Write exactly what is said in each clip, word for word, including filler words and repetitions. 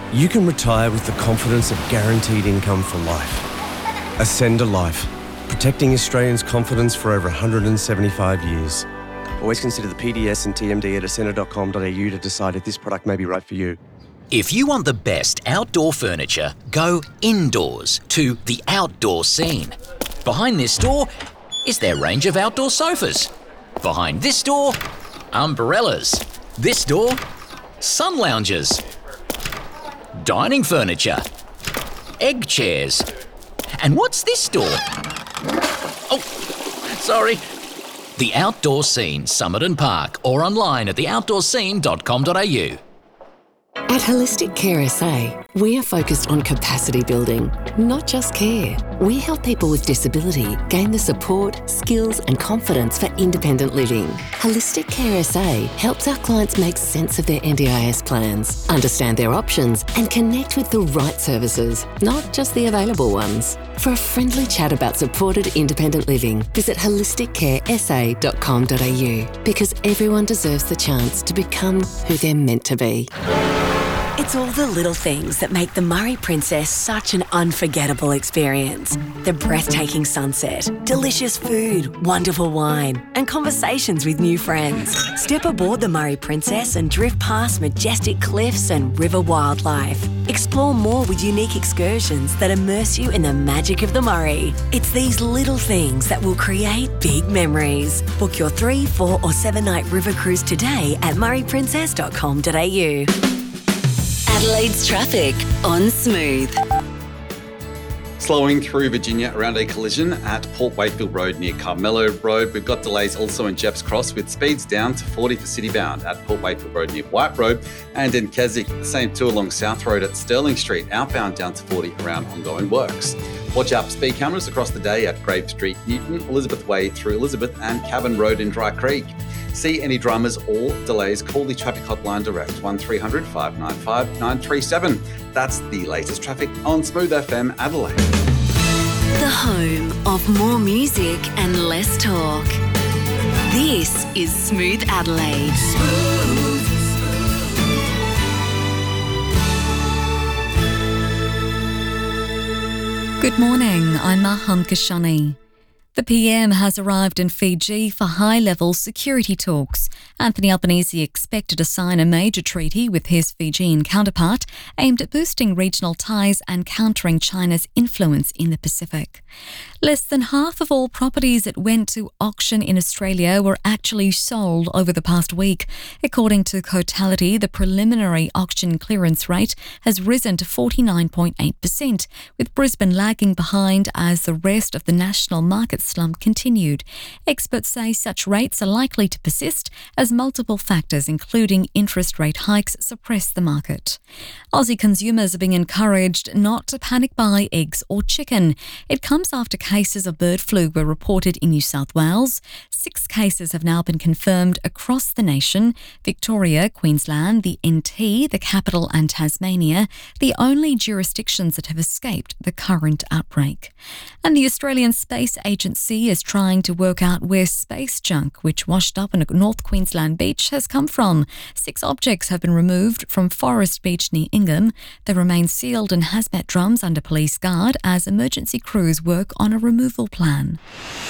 you can retire with the confidence of guaranteed income for life. Ascender Life, protecting Australians' confidence for over one hundred seventy-five years. Always consider the P D S and T M D at ascender dot com dot a u to decide if this product may be right for you. If you want the best outdoor furniture, go indoors to The Outdoor Scene. Behind this door is their range of outdoor sofas. Behind this door, umbrellas. This door, sun loungers. Dining furniture. Egg chairs. And what's this door? Oh, sorry. The Outdoor Scene, Somerton Park, or online at the outdoor scene dot com dot a u. At Holistic Care S A, we are focused on capacity building, not just care. We help people with disability gain the support, skills and confidence for independent living. Holistic Care S A helps our clients make sense of their N D I S plans, understand their options and connect with the right services, not just the available ones. For a friendly chat about supported independent living, visit holistic care s a dot com dot a u because everyone deserves the chance to become who they're meant to be. It's all the little things that make the Murray Princess such an unforgettable experience. The breathtaking sunset, delicious food, wonderful wine, and conversations with new friends. Step aboard the Murray Princess and drift past majestic cliffs and river wildlife. Explore more with unique excursions that immerse you in the magic of the Murray. It's these little things that will create big memories. Book your three, four or seven night river cruise today at murray princess dot com dot a u. Adelaide's traffic on Smooth. Slowing through Virginia around a collision at Port Wakefield Road near Carmelo Road. We've got delays also in Jepps Cross with speeds down to forty for citybound at Port Wakefield Road near White Road, and in Keswick, the same too along South Road at Sterling Street, outbound down to forty around ongoing works. Watch out for speed cameras across the day at Grave Street, Newton, Elizabeth Way through Elizabeth and Cabin Road in Dry Creek. See any dramas or delays, call the traffic hotline direct, one three hundred, five nine five, nine three seven. That's the latest traffic on Smooth F M Adelaide. The home of more music and less talk. This is Smooth Adelaide. Smooth. Good morning, I'm Maham Kashani. The P M has arrived in Fiji for high-level security talks. Anthony Albanese expected to sign a major treaty with his Fijian counterpart aimed at boosting regional ties and countering China's influence in the Pacific. Less than half of all properties that went to auction in Australia were actually sold over the past week. According to Cotality, the preliminary auction clearance rate has risen to forty-nine point eight percent, with Brisbane lagging behind as the rest of the national market slump continued. Experts say such rates are likely to persist as multiple factors, including interest rate hikes, suppress the market. Aussie consumers are being encouraged not to panic buy eggs or chicken. It comes after cases of bird flu were reported in New South Wales. Six cases have now been confirmed across the nation. Victoria, Queensland, the N T, the capital and Tasmania, the only jurisdictions that have escaped the current outbreak. And the Australian Space Agency is trying to work out where space junk, which washed up on a North Queensland beach, has come from. Six objects have been removed from Forest Beach near Ingham. They remain sealed in hazmat drums under police guard as emergency crews work on a removal plan.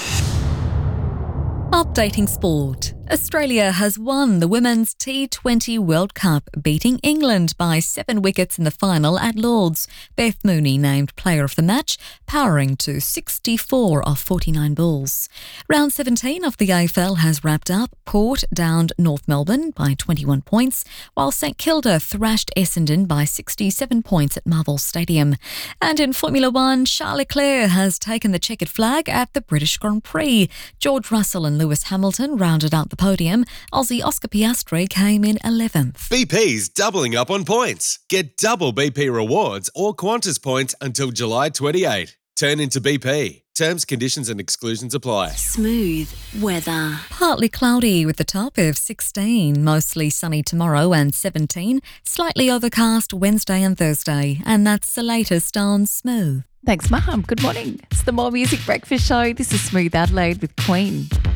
Updating sport. Australia has won the Women's T twenty World Cup, beating England by seven wickets in the final at Lords. Beth Mooney named Player of the Match, powering to sixty-four off forty-nine balls. Round seventeen of the A F L has wrapped up. Port downed North Melbourne by twenty-one points, while St Kilda thrashed Essendon by sixty-seven points at Marvel Stadium. And in Formula One, Charles Leclerc has taken the checkered flag at the British Grand Prix. George Russell and Lewis Hamilton rounded out the podium. Aussie Oscar Piastri came in eleventh. B P's doubling up on points. Get double B P rewards or Qantas points until July twenty-eighth. Turn into B P. Terms, conditions and exclusions apply. Smooth weather. Partly cloudy with the top of sixteen. Mostly sunny tomorrow and seventeen. Slightly overcast Wednesday and Thursday. And that's the latest on Smooth. Thanks, Maham. Good morning. It's the More Music Breakfast Show. This is Smooth Adelaide with Queen.